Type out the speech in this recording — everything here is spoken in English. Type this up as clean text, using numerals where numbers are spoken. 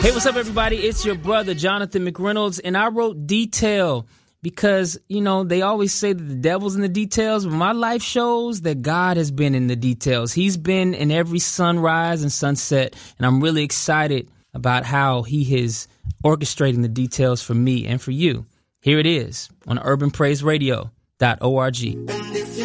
Hey, what's up, everybody? It's your brother, Jonathan McReynolds, and I wrote Detail because, you know, they always say that the devil's in the details, but my life shows that God has been in the details. He's been in every sunrise and sunset, and I'm really excited about how he is orchestrating the details for me and for you. Here it is on urbanpraiseradio.org.